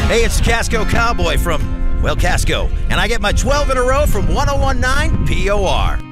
Hey, it's the Casco Cowboy from, well, Casco. And I get my 12 in a row from 1019 POR.